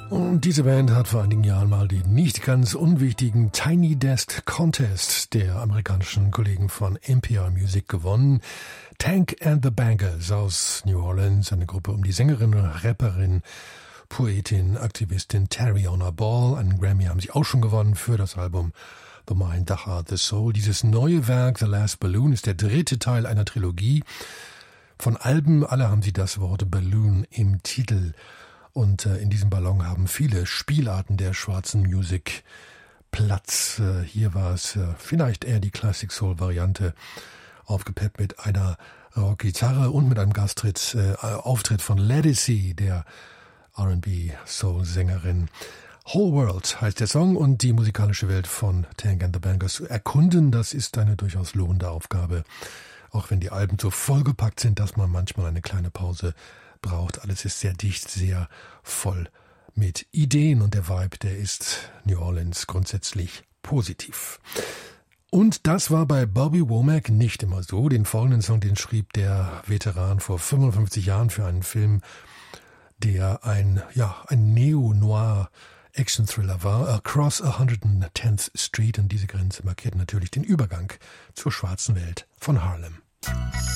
Und diese Band hat vor einigen Jahren mal den nicht ganz unwichtigen Tiny Desk Contest der amerikanischen Kollegen von NPR Music gewonnen. Tank and the Bangers aus New Orleans, eine Gruppe um die Sängerin, Rapperin, Poetin, Aktivistin Tariona Ball. Einen Grammy haben sie auch schon gewonnen für das Album The Mind, The Heart, The Soul. Dieses neue Werk, The Last Balloon, ist der dritte Teil einer Trilogie von Alben. Alle haben sie das Wort Balloon im Titel. Und in diesem Ballon haben viele Spielarten der schwarzen Musik Platz. Hier war es vielleicht eher die Classic Soul Variante, aufgepeppt mit einer Rockgitarre und mit einem Auftritt von Ledisi, der R&B Soul Sängerin. Whole World heißt der Song, und die musikalische Welt von Tank and the Bangers zu erkunden, das ist eine durchaus lohnende Aufgabe. Auch wenn die Alben so vollgepackt sind, dass man manchmal eine kleine Pause braucht. Alles ist sehr dicht, sehr voll mit Ideen, und der Vibe, der ist New Orleans grundsätzlich positiv. Und das war bei Bobby Womack nicht immer so. Den folgenden Song, den schrieb der Veteran vor 55 Jahren für einen Film, der ein Neo-Noir Action-Thriller war, Across 110th Street, und diese Grenze markiert natürlich den Übergang zur schwarzen Welt von Harlem.